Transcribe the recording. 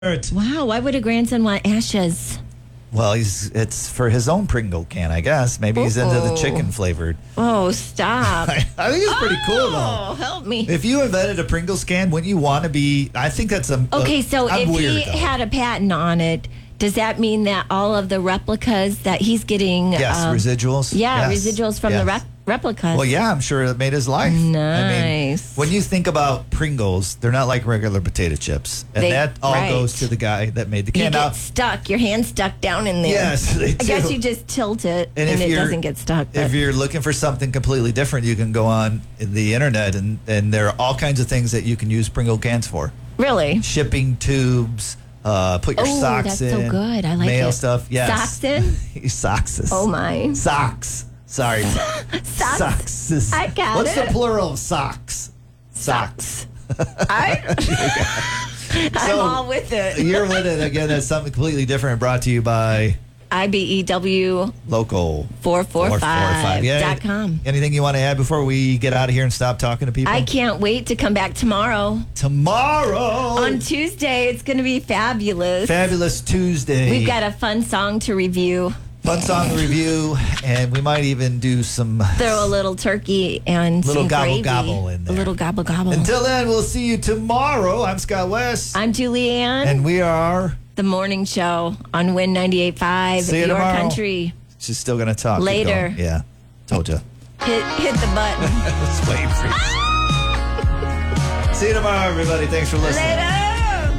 Wow, why would a grandson want ashes? Well, it's for his own Pringle can, I guess. Maybe he's into the chicken flavored. Oh, stop. I think it's pretty cool, though. Oh, help me. If you invented a Pringles can, wouldn't you want to be... I think that's a... Okay, so I'm if weird, he though. had a patent on it, does that mean that all of the replicas that he's getting... Yes, residuals. Yeah, Yes. residuals from the replicas. Well, yeah, I'm sure it made his life. Nice. When you think about Pringles, they're not like regular potato chips. And that all goes to the guy that made the can. You Now, get stuck. Your hand's stuck down in there. Yes, they do. I guess you just tilt it and if it you're- doesn't get stuck. If but- you're looking for something completely different, you can go on the internet, and there are all kinds of things that you can use Pringle cans for. Really? Shipping tubes, put your socks that's in. so good. I like mail it. stuff. Yes. Socks in? Socks. Oh, my. Socks. Sorry. Socks. I got What's it. the plural of socks? Socks. I'm all with it. You're with it. Again, that's something completely different, brought to you by IBEW Local 445.com. Anything you want to add before we get out of here and stop talking to people? I can't wait to come back tomorrow. Tomorrow! On Tuesday, it's going to be fabulous. Fabulous Tuesday. We've got a fun song to review. Fun song review, and we might even do some... Throw a little turkey and little some gobble gravy. gobble in there. A little gobble gobble. Until then, we'll see you tomorrow. I'm Scott West. I'm Julianne. And we are... The Morning Show on Win 98.5. See you Your tomorrow. country. She's still going to talk. Keep Later. going. Yeah, told you. Hit the button. Let's wait for you. See you tomorrow, everybody. Thanks for listening. Later.